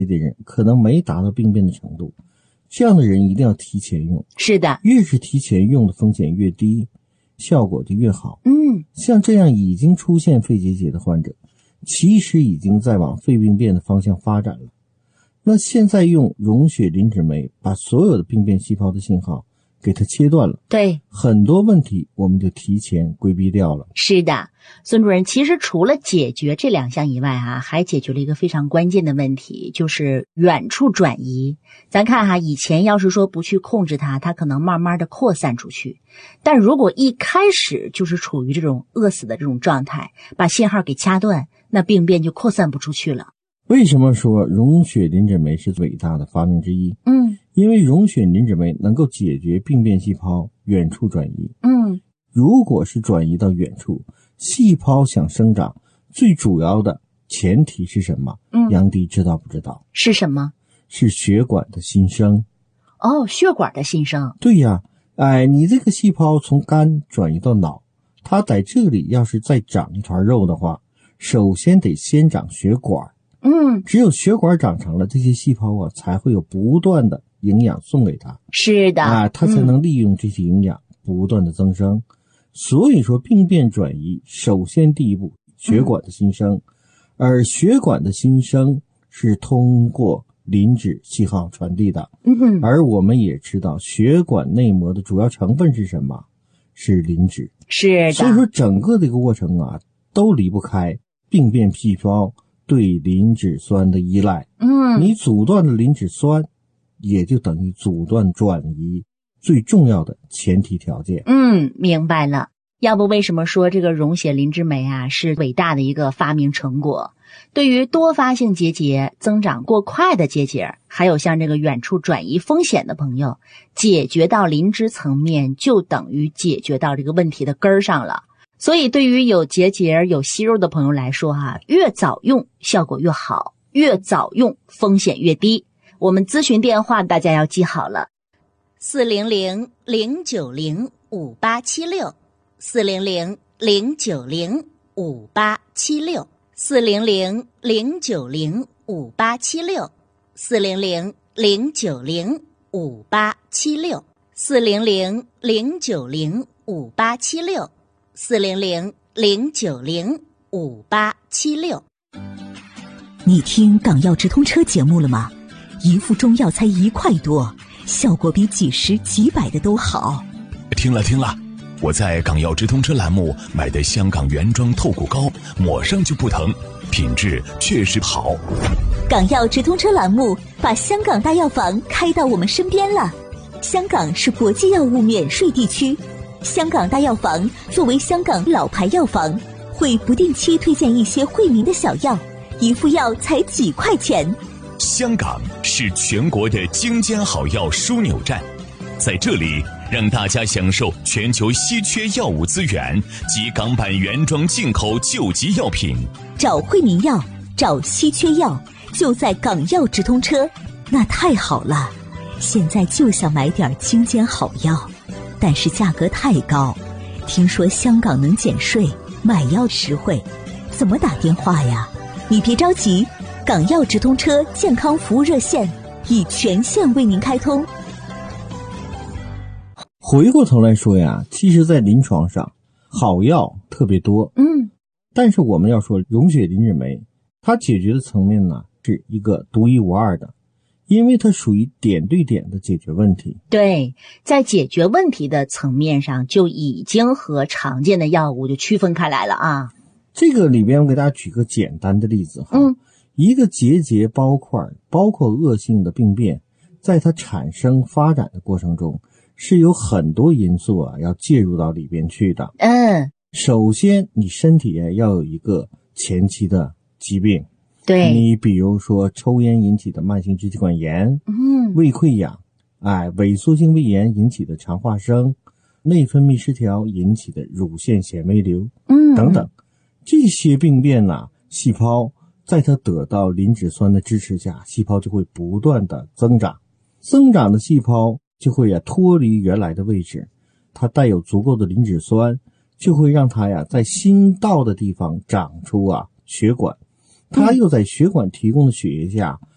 的人可能没达到病变的程度，这样的人一定要提前用。 是的， 越是提前用的风险越低，效果就越好。像这样已经出现肺结节的患者，其实已经在往肺病变的方向发展了。那现在用溶血磷脂酶把所有的病变细胞的信号给它切断了， 对， 很多问题我们就提前规避掉了。 是的，孙主任，其实除了解决这2项以外还解决了一个非常关键的问题，就是远处转移。咱看以前要是说不去控制它可能慢慢的扩散出去，但如果一开始就是处于这种饿死的这种状态，把信号给掐断，那病变就扩散不出去了。 为什么说溶血磷脂酶是伟大的发明之一？因为溶血磷脂酶能够解决病变细胞远处转移。如果是转移到远处，细胞想生长，最主要的前提是什么？杨迪知道不知道？ 是什么？ 是血管的新生。 血管的新生。 对呀，你这个细胞从肝转移到脑，它在这里要是再长一团肉的话，首先得先长血管。只有血管长成了，这些细胞才会有不断的营养送给它。 是的， 它才能利用这些营养不断的增生。所以说病变转移首先第一步血管的新生，而血管的新生是通过磷脂信号传递的。而我们也知道血管内膜的主要成分是什么？是磷脂。是的，所以说整个这个过程都离不开病变细胞对磷脂酸的依赖。你阻断了磷脂酸，也就等于阻断转移最重要的前提条件。 明白了。要不为什么说这个溶血磷脂酶是伟大的一个发明成果？对于多发性结节、增长过快的结节，还有像这个远处转移风险的朋友，解决到磷脂层面，就等于解决到这个问题的根儿上了。所以对于有结节、有息肉的朋友来说越早用效果越好，越早用风险越低。我们咨询电话大家要记好了，400-090-5876 400-090-5876 400-090-5876 400-090-5876 400-090-5876 400-090-5876。 你听港药直通车节目了吗？一副中药才1块多，效果比几十几百的都好。 听了，我在港药直通车栏目买的香港原装透骨膏，抹上就不疼，品质确实好。 港药直通车栏目把香港大药房开到我们身边了。香港是国际药物免税地区，香港大药房作为香港老牌药房，会不定期推荐一些惠民的小药，一副药才几块钱。 香港是全国的精尖好药枢纽站，在这里让大家享受全球稀缺药物资源及港版原装进口救急药品。 找惠民药，找稀缺药，就在港药直通车。那太好了，现在就想买点精尖好药，但是价格太高。听说香港能减税，买药实惠，怎么打电话呀？你别着急，港药直通车健康服务热线已全线为您开通。 回过头来说其实在临床上好药特别多，但是我们要说溶血磷脂酶，它解决的层面是一个独一无二的，因为它属于点对点的解决问题。 对，在解决问题的层面上就已经和常见的药物就区分开来了这个里边我给大家举个简单的例子一个结节包块包括恶性的病变，在它产生发展的过程中是有很多因素要介入到里边去的。首先你身体要有一个前期的疾病，对，你比如说抽烟引起的慢性支气管炎，胃溃疡，萎缩性胃炎引起的肠化生，内分泌失调引起的乳腺纤维瘤，等等。这些病变细胞在它得到磷脂酸的支持下，细胞就会不断的增长，增长的细胞就会脱离原来的位置，它带有足够的磷脂酸，就会让它在新到的地方长出血管，它又在血管提供的血液下